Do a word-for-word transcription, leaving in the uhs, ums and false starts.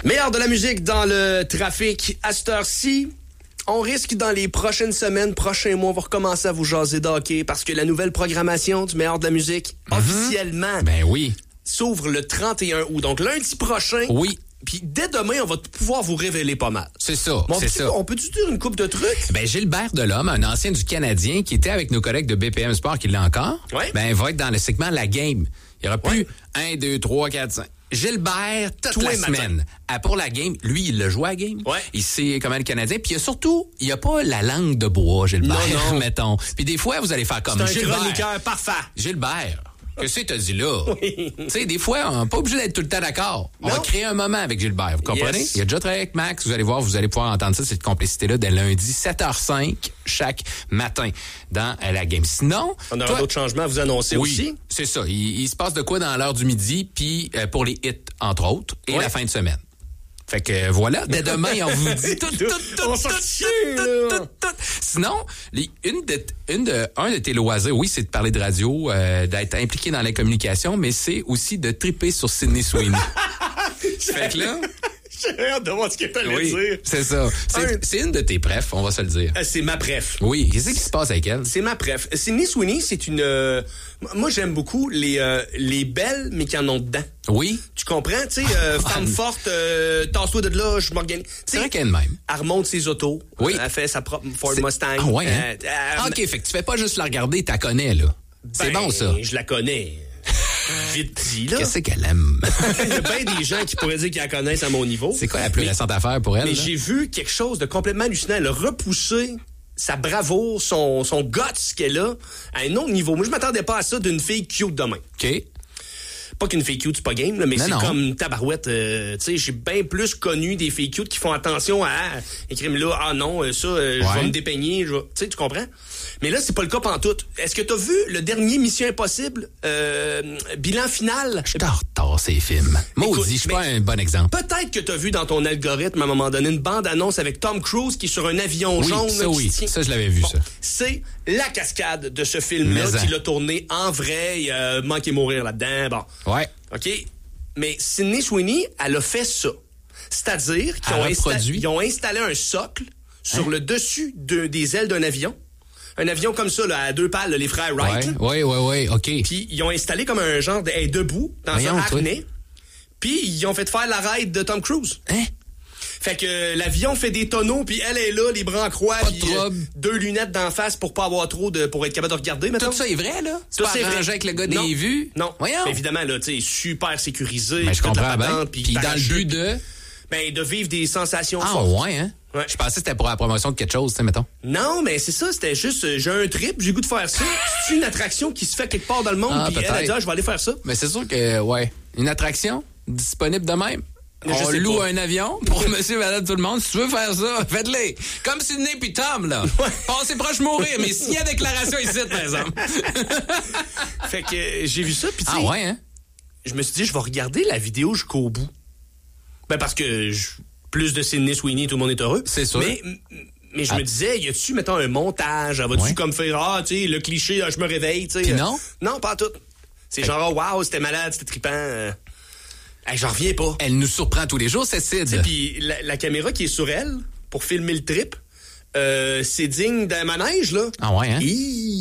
Meilleur de la musique dans le trafic à cette heure-ci. On risque dans les prochaines semaines, prochains mois, on va recommencer à vous jaser d'hockey parce que la nouvelle programmation du Meilleur de la musique, mm-hmm. officiellement, ben oui, s'ouvre le trente et un août. Donc lundi prochain. Oui. Puis dès demain, on va pouvoir vous révéler pas mal. C'est ça, bon, c'est ça. On peut-tu dire une couple de trucs? Ben Gilbert Delhomme, un ancien du Canadien qui était avec nos collègues de B P M Sport, qui l'est encore, ouais. ben va être dans le segment La Game. Il y aura plus un, deux, trois, quatre, cinq. Gilbert, toute Tous la les semaine, à pour la game, lui, il l'a joué à la game. Ouais. Il sait comment le Canadien. Puis il y a surtout, il n'y a pas la langue de bois, Gilbert, non, non. mettons. Puis des fois, vous allez faire comme C'est Gilbert. un chroniqueur parfait. Gilbert. Qu'est-ce que t'as dit là? Oui. Tu sais, des fois, on n'est pas obligé d'être tout le temps d'accord. On non. va créer un moment avec Gilbert, vous comprenez? Yes. Il a déjà travaillé avec Max, vous allez voir, vous allez pouvoir entendre ça, cette complicité-là, dès lundi, sept heures cinq, chaque matin, dans euh, la game. Sinon... On aura toi, d'autres changements à vous annoncer oui, aussi. c'est ça. Il, il se passe de quoi dans l'heure du midi, puis euh, pour les hits, entre autres, et ouais. la fin de semaine. Fait que voilà, dès demain, on vous dit tout, tout, tout, on tout, s'en tout, tient, tout, tout, tout. Sinon, les, une de, une de, un de tes loisirs, oui, c'est de parler de radio, euh, d'être impliqué dans la communication, mais c'est aussi de triper sur Sydney Sweeney. Fait que là... J'ai hâte de voir ce que t'allais oui, dire. c'est ça. C'est, un... c'est une de tes préf, on va se le dire. Euh, c'est ma préf. Oui, qu'est-ce qui se passe avec elle? C'est ma préf. Sydney Sweeney, c'est une... Euh, moi, j'aime beaucoup les, euh, les belles, mais qui en ont dedans. Oui. Tu comprends? Tu sais, euh, femme forte, euh, tasse-toi de là, je m'organise. C'est vrai qu'elle même. Elle remonte ses autos. Oui. Elle fait sa propre Ford c'est... Mustang. Ah ouais, hein? euh, euh, ah, OK, fait que tu fais pas juste la regarder, tu la connais, là. Ben, c'est bon, ça. Je la connais. Vite dit, là. Qu'est-ce qu'elle aime? Il y a bien des gens qui pourraient dire qu'ils la connaissent à mon niveau. C'est quoi la plus mais, récente affaire pour elle? Mais là? j'ai vu quelque chose de complètement hallucinant. Elle a repoussé sa bravoure, son, son guts qu'elle a à un autre niveau. Moi, je m'attendais pas à ça d'une fille cute de même. OK. Pas qu'une fille cute, c'est pas game, là, mais non, c'est non. comme tabarouette. Euh, tu sais, j'ai bien plus connu des filles cute qui font attention à écrire là, ah non, ça, euh, ouais. je vais me dépeigner. Tu sais, tu comprends? Mais là, c'est pas le cas pantoute. Est-ce que t'as vu le dernier Mission Impossible, euh, bilan final? Je suis en retard, ces films. Maudit, je suis pas un bon exemple. Peut-être que t'as vu dans ton algorithme, à un moment donné, une bande-annonce avec Tom Cruise qui est sur un avion oui, jaune. Ça, qui oui, tient... ça, je l'avais vu, bon, ça. C'est la cascade de ce film-là Mais qu'il a tourné en vrai. Il a manqué mourir là-dedans. Bon. Ouais. OK? Mais Sydney Sweeney, elle a fait ça. C'est-à-dire qu'ils ont, insta- ils ont installé un socle sur hein? le dessus de, des ailes d'un avion. Un avion comme ça, là, à deux pales, là, les frères Wright. Oui, oui, oui, OK. Puis ils ont installé comme un genre de hey, debout dans Voyons, un harnais. Puis ils ont fait faire la ride de Tom Cruise. Hein? Fait que euh, l'avion fait des tonneaux, puis elle est là, les bras en croix, puis euh, deux lunettes d'en face pour pas avoir trop de... pour être capable de regarder, mettons. Tout ça est vrai, là? Tout ça est vrai. Avec le gars non. des vues? Non. Voyons. Évidemment, là, tu sais, super sécurisé. Mais je comprends bien. Puis dans le but de... Ben, de vivre des sensations ah, fortes. ouais, hein? Ouais. Je pensais que c'était pour la promotion de quelque chose, tu sais, mettons. Non, mais c'est ça, c'était juste, euh, j'ai un trip, j'ai le goût de faire ça. C'est une attraction qui se fait quelque part dans le monde, ah, puis elle a dit, ah, je vais aller faire ça. Mais c'est sûr que, ouais, une attraction disponible de même. Mais on loue pas. Un avion pour monsieur, madame, tout le monde. Si tu veux faire ça, faites-le. Comme Sydney puis Tom, là. Ouais. Passez proche de mourir, mais s'il y a déclaration ici, par exemple. Fait que euh, j'ai vu ça, puis tu sais. Ah ouais, hein? Je me suis dit, je vais regarder la vidéo jusqu'au bout. Ben, parce que je, plus de Sydney Sweeney, tout le monde est heureux. C'est sûr. Mais, mais je ah. me disais, y a-tu, mettons, un montage? Va-tu ouais. comme faire, ah, tu sais, le cliché, ah, je me réveille, tu sais. Puis non? Non, pas tout. C'est fait... genre, waouh, wow, c'était malade, c'était trippant. Euh... Hey, j'en reviens pas. Elle nous surprend tous les jours, cette Sid. Puis la, la caméra qui est sur elle, pour filmer le trip, euh, c'est digne d'un manège, là. Ah ouais, hein? Et...